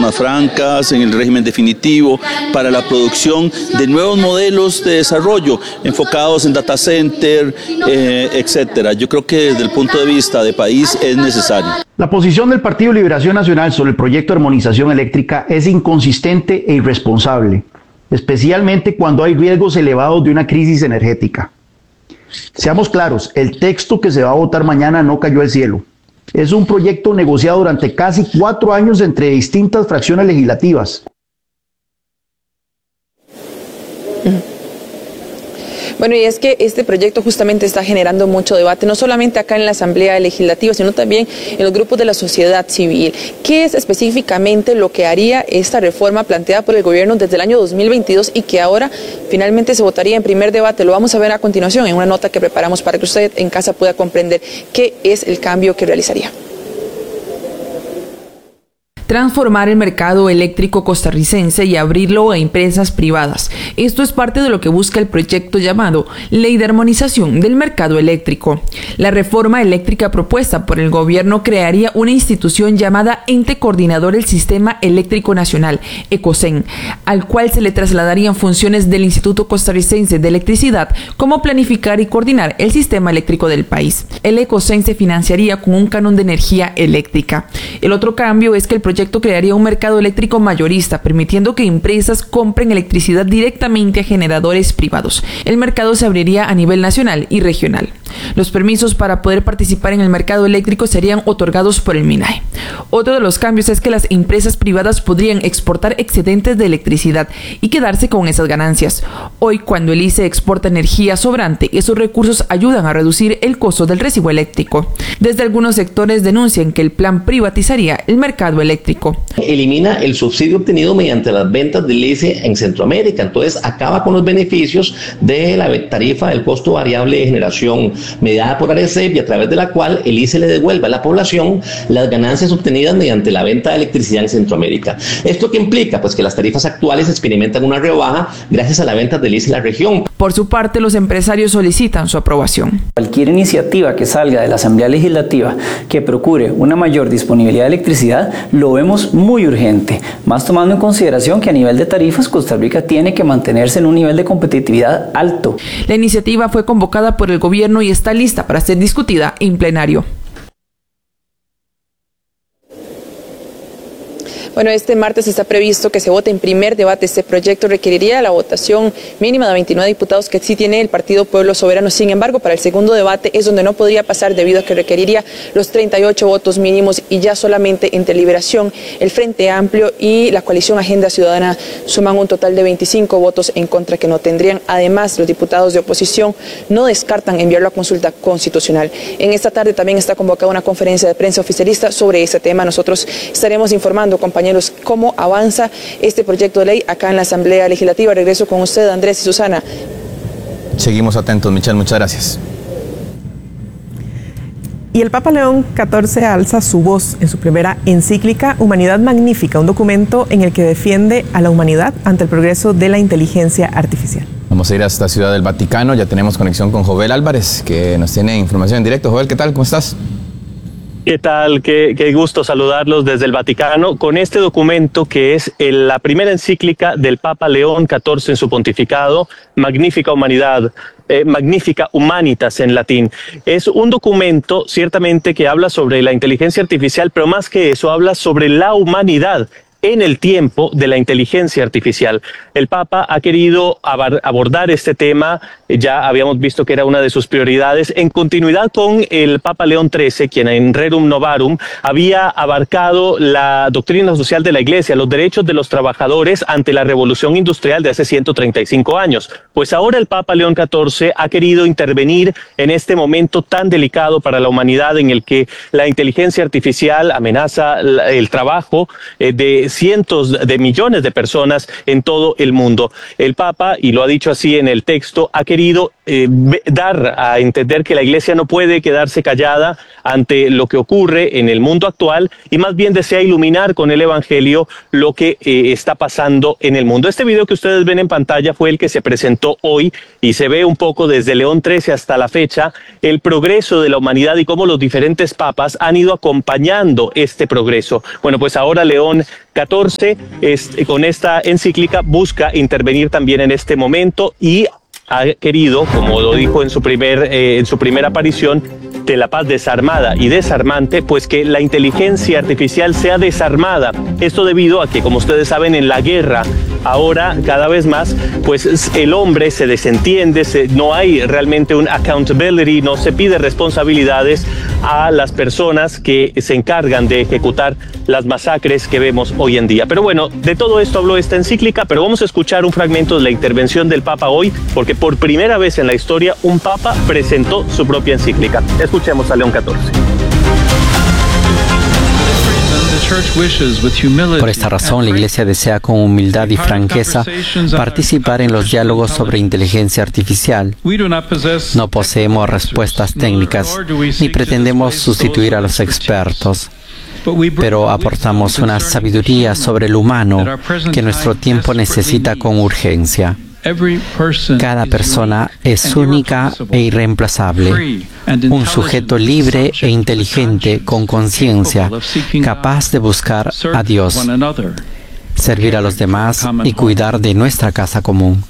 zonas francas, en el régimen definitivo, para la producción de nuevos modelos de desarrollo enfocados en data center, etcétera. Yo creo que desde el punto de vista de país es necesario. La posición del Partido Liberación Nacional sobre el proyecto de armonización eléctrica es inconsistente e irresponsable, especialmente cuando hay riesgos elevados de una crisis energética. Seamos claros, el texto que se va a votar mañana no cayó del cielo. Es un proyecto negociado durante casi 4 años entre distintas fracciones legislativas. Bueno, y es que este proyecto justamente está generando mucho debate, no solamente acá en la Asamblea Legislativa, sino también en los grupos de la sociedad civil. ¿Qué es específicamente lo que haría esta reforma planteada por el gobierno desde el año 2022 y que ahora finalmente se votaría en primer debate? Lo vamos a ver a continuación en una nota que preparamos para que usted en casa pueda comprender qué es el cambio que realizaría. Transformar el mercado eléctrico costarricense y abrirlo a empresas privadas. Esto es parte de lo que busca el proyecto llamado Ley de Armonización del Mercado Eléctrico. La reforma eléctrica propuesta por el gobierno crearía una institución llamada Ente Coordinador del Sistema Eléctrico Nacional, ECOSEN, al cual se le trasladarían funciones del Instituto Costarricense de Electricidad, como planificar y coordinar el sistema eléctrico del país. El ECOSEN se financiaría con un canon de energía eléctrica. El otro cambio es que el proyecto crearía un mercado eléctrico mayorista, permitiendo que empresas compren electricidad directamente a generadores privados. El mercado se abriría a nivel nacional y regional. Los permisos para poder participar en el mercado eléctrico serían otorgados por el MINAE. Otro de los cambios es que las empresas privadas podrían exportar excedentes de electricidad y quedarse con esas ganancias. Hoy, cuando el ICE exporta energía sobrante, esos recursos ayudan a reducir el costo del recibo eléctrico. Desde algunos sectores denuncian que el plan privatizaría el mercado eléctrico. Elimina el subsidio obtenido mediante las ventas del ICE en Centroamérica, entonces acaba con los beneficios de la tarifa del costo variable de generación mediada por ARECEP y a través de la cual el ICE le devuelve a la población las ganancias obtenidas mediante la venta de electricidad en Centroamérica. ¿Esto qué implica? Pues que las tarifas actuales experimentan una rebaja gracias a la venta del ICE en la región. Por su parte, los empresarios solicitan su aprobación. Cualquier iniciativa que salga de la Asamblea Legislativa que procure una mayor disponibilidad de electricidad lo vemos muy urgente, más tomando en consideración que a nivel de tarifas Costa Rica tiene que mantenerse en un nivel de competitividad alto. La iniciativa fue convocada por el gobierno y está lista para ser discutida en plenario. Bueno, este martes está previsto que se vote en primer debate. Este proyecto requeriría la votación mínima de 29 diputados que sí tiene el Partido Pueblo Soberano. Sin embargo, para el segundo debate es donde no podría pasar debido a que requeriría los 38 votos mínimos y ya solamente entre Liberación, el Frente Amplio y la coalición Agenda Ciudadana suman un total de 25 votos en contra que no tendrían. Además, los diputados de oposición no descartan enviarlo a consulta constitucional. En esta tarde también está convocada una conferencia de prensa oficialista sobre este tema. Nosotros estaremos informando, compañeros, cómo avanza este proyecto de ley acá en la Asamblea Legislativa. Regreso con usted, Andrés y Susana. Seguimos atentos, Michelle, muchas gracias. Y el Papa León XIV alza su voz en su primera encíclica Humanidad Magnífica, un documento en el que defiende a la humanidad ante el progreso de la inteligencia artificial. Vamos a ir hasta Ciudad del Vaticano, ya tenemos conexión con Jovel Álvarez, que nos tiene información en directo. Jovel, ¿qué tal? ¿Cómo estás? ¿Qué tal? Qué gusto saludarlos desde el Vaticano con este documento que es la primera encíclica del Papa León XIV en su pontificado, Magnífica Humanidad, Magnifica Humanitas en latín. Es un documento ciertamente que habla sobre la inteligencia artificial, pero más que eso habla sobre la humanidad en el tiempo de la inteligencia artificial. El Papa ha querido abordar este tema, ya habíamos visto que era una de sus prioridades, en continuidad con el Papa León XIII, quien en Rerum Novarum había abarcado la doctrina social de la Iglesia, los derechos de los trabajadores ante la revolución industrial de hace 135 años. Pues ahora el Papa León XIV ha querido intervenir en este momento tan delicado para la humanidad en el que la inteligencia artificial amenaza el trabajo de cientos de millones de personas en todo el mundo. El Papa, y lo ha dicho así en el texto, ha querido dar a entender que la Iglesia no puede quedarse callada ante lo que ocurre en el mundo actual y más bien desea iluminar con el Evangelio lo que está pasando en el mundo. Este video que ustedes ven en pantalla fue el que se presentó hoy y se ve un poco desde León XIII hasta la fecha el progreso de la humanidad y cómo los diferentes papas han ido acompañando este progreso. Bueno, pues ahora León XIV XIV, con esta encíclica, busca intervenir también en este momento y ha querido, como lo dijo en su primera aparición, de la paz desarmada y desarmante, pues que la inteligencia artificial sea desarmada. Esto debido a que, como ustedes saben, en la guerra ahora cada vez más, pues el hombre se desentiende, no hay realmente un accountability, no se pide responsabilidades a las personas que se encargan de ejecutar las masacres que vemos hoy en día. Pero bueno, de todo esto habló esta encíclica, pero vamos a escuchar un fragmento de la intervención del Papa hoy, porque por primera vez en la historia un Papa presentó su propia encíclica. Escuchemos a León XIV. Por esta razón, la Iglesia desea con humildad y franqueza participar en los diálogos sobre inteligencia artificial. No poseemos respuestas técnicas, ni pretendemos sustituir a los expertos, pero aportamos una sabiduría sobre el humano que nuestro tiempo necesita con urgencia. Cada persona es única e irreemplazable, un sujeto libre e inteligente con conciencia, capaz de buscar a Dios, servir a los demás y cuidar de nuestra casa común.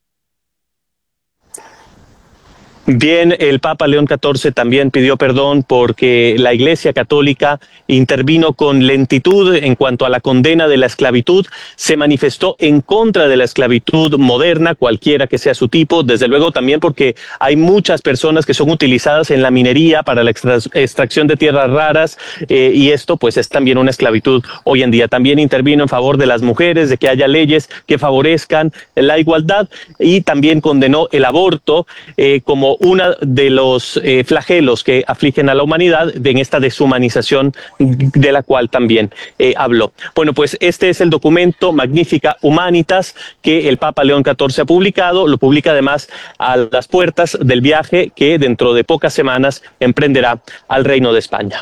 Bien, el Papa León XIV también pidió perdón porque la Iglesia Católica intervino con lentitud en cuanto a la condena de la esclavitud, se manifestó en contra de la esclavitud moderna, cualquiera que sea su tipo, desde luego también porque hay muchas personas que son utilizadas en la minería para la extracción de tierras raras y esto pues es también una esclavitud hoy en día. También intervino en favor de las mujeres, de que haya leyes que favorezcan la igualdad y también condenó el aborto como uno de los flagelos que afligen a la humanidad en esta deshumanización de la cual también habló. Bueno, pues este es el documento Magnificat Humanitas que el Papa León XIV ha publicado. Lo publica además a las puertas del viaje que dentro de pocas semanas emprenderá al Reino de España.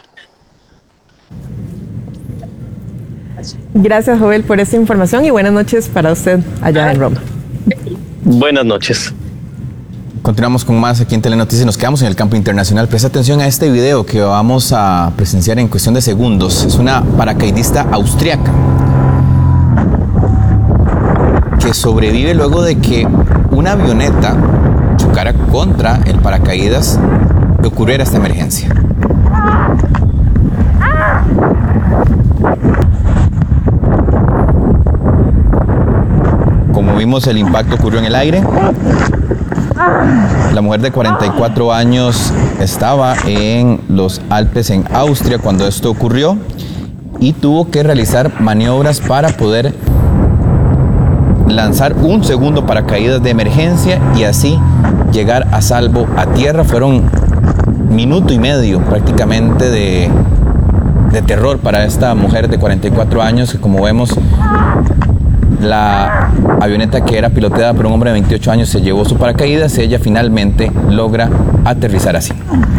Gracias, Joel, por esta información y buenas noches para usted allá en Roma. Buenas noches. Continuamos con más aquí en Telenoticias y nos quedamos en el campo internacional. Presta atención a este video que vamos a presenciar en cuestión de segundos. Es una paracaidista austriaca que sobrevive luego de que una avioneta chocara contra el paracaídas y ocurriera esta emergencia. Como vimos, el impacto ocurrió en el aire. La mujer de 44 años estaba en los Alpes en Austria cuando esto ocurrió y tuvo que realizar maniobras para poder lanzar un segundo paracaídas de emergencia y así llegar a salvo a tierra. Fueron minuto y medio prácticamente de terror para esta mujer de 44 años que, como vemos, la avioneta que era piloteada por un hombre de 28 años se llevó su paracaídas y ella finalmente logra aterrizar así.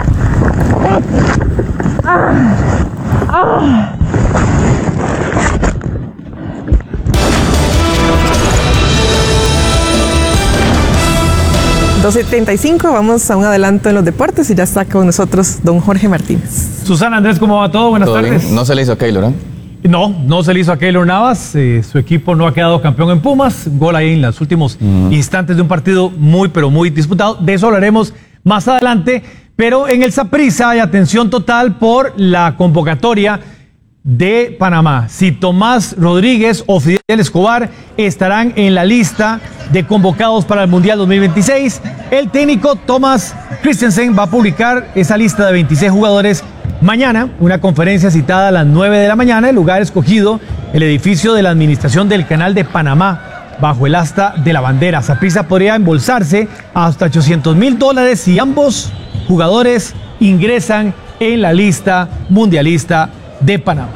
$2:75, vamos a un adelanto en los deportes y ya está con nosotros don Jorge Martínez. Susana, Andrés, ¿cómo va todo? Buenas tardes. Bien. No se le hizo a Keylor, ¿eh? No se le hizo a Keylor Navas. Su equipo no ha quedado campeón en Pumas. Gol ahí en los últimos instantes de un partido muy, pero muy disputado. De eso hablaremos más adelante. Pero en el Saprissa hay atención total por la convocatoria de Panamá. Si Tomás Rodríguez o Fidel Escobar estarán en la lista de convocados para el Mundial 2026. El técnico Thomas Christensen va a publicar esa lista de 26 jugadores mañana, una conferencia citada a las 9 de la mañana, el lugar escogido, el edificio de la Administración del Canal de Panamá, bajo el asta de la bandera. Saprissa podría embolsarse hasta $800,000 si ambos jugadores ingresan en la lista mundialista de Panamá.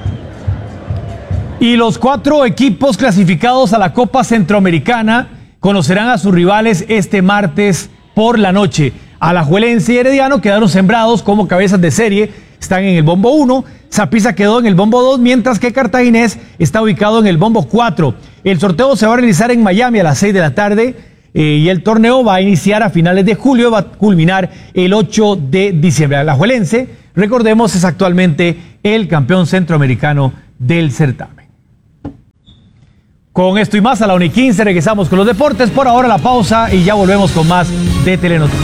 Y los 4 equipos clasificados a la Copa Centroamericana conocerán a sus rivales este martes por la noche. Alajuelense y Herediano quedaron sembrados como cabezas de serie, están en el bombo 1, Saprissa quedó en el bombo 2, mientras que Cartaginés está ubicado en el bombo 4. El sorteo se va a realizar en Miami a las 6 de la tarde y el torneo va a iniciar a finales de julio, va a culminar el 8 de diciembre. Alajuelense, recordemos, es actualmente el campeón centroamericano del certamen. Con esto y más, a la 1:15 regresamos con los deportes. Por ahora la pausa y ya volvemos con más de Telenoticias.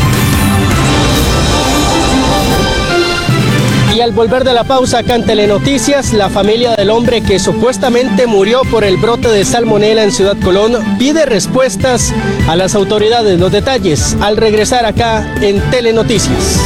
Y al volver de la pausa acá en Telenoticias, la familia del hombre que supuestamente murió por el brote de salmonela en Ciudad Colón pide respuestas a las autoridades. Los detalles al regresar acá en Telenoticias.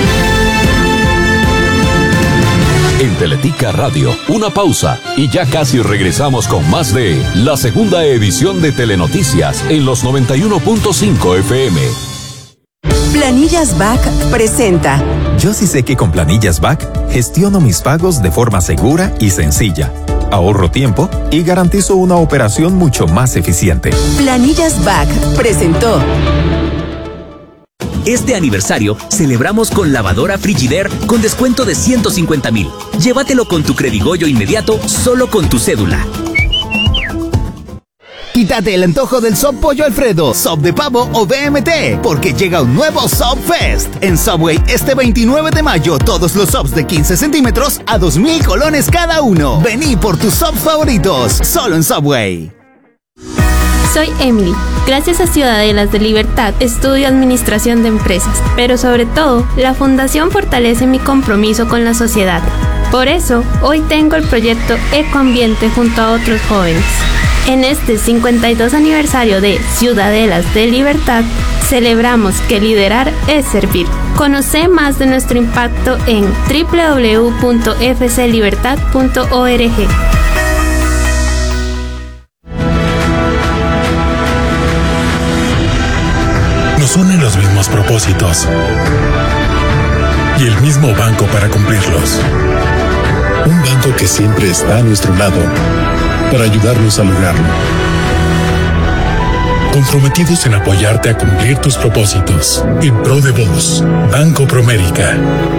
En Teletica Radio, una pausa y ya casi regresamos con más de la segunda edición de Telenoticias en los 91.5 FM. Planillas BAC presenta. Yo sí sé que con Planillas BAC gestiono mis pagos de forma segura y sencilla. Ahorro tiempo y garantizo una operación mucho más eficiente. Planillas BAC presentó. Este aniversario celebramos con lavadora Frigidaire con descuento de 150,000. Llévatelo con tu Credigoyo inmediato solo con tu cédula. Quítate el antojo del Sub Pollo Alfredo, Sub de Pavo o BMT, porque llega un nuevo Sub Fest. En Subway, este 29 de mayo, todos los subs de 15 centímetros a 2,000 colones cada uno. Vení por tus subs favoritos, solo en Subway. Soy Emily. Gracias a Ciudadelas de Libertad, estudio Administración de Empresas, pero sobre todo, la Fundación fortalece mi compromiso con la sociedad. Por eso, hoy tengo el proyecto Ecoambiente junto a otros jóvenes. En este 52 aniversario de Ciudadelas de Libertad, celebramos que liderar es servir. Conoce más de nuestro impacto en www.fclibertad.org. Nos unen los mismos propósitos y el mismo banco para cumplirlos. Un banco que siempre está a nuestro lado para ayudarnos a lograrlo. Comprometidos en apoyarte a cumplir tus propósitos. En pro de vos, Banco Promérica.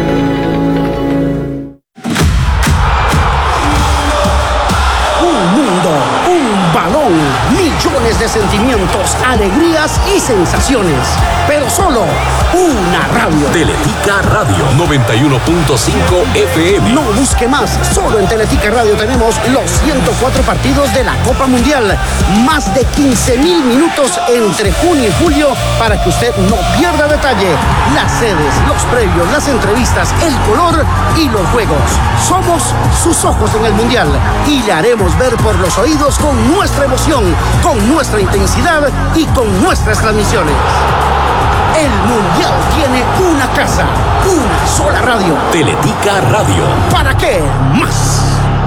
Un mundo, un balón, millones de sentimientos, alegrías y sensaciones. Pero solo una radio. Teletica Radio 91.5 FM. No busque más, solo en Teletica Radio tenemos los 104 partidos de la Copa Mundial. Más de 15,000 minutos entre junio y julio para que usted no pierda detalle. Las sedes, los previos, las entrevistas, el color y los juegos. Somos sus ojos en el Mundial y le haremos ver por los oídos con nuestra emoción, con nuestra intensidad y con nuestras transmisiones. El Mundial tiene una casa, una sola radio. Teletica Radio. ¿Para qué más?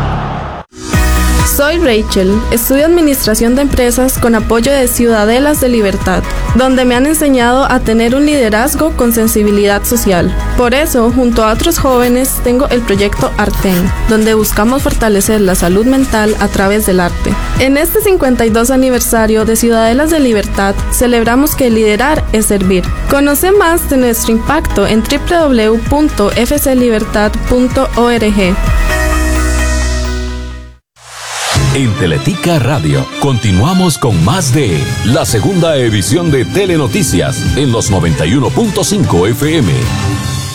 Soy Rachel, estudio Administración de Empresas con apoyo de Ciudadelas de Libertad, donde me han enseñado a tener un liderazgo con sensibilidad social. Por eso, junto a otros jóvenes, tengo el proyecto Arten, donde buscamos fortalecer la salud mental a través del arte. En este 52 aniversario de Ciudadelas de Libertad, celebramos que liderar es servir. Conoce más de nuestro impacto en www.fclibertad.org. En Teletica Radio continuamos con más de la segunda edición de Telenoticias en los 91.5 FM.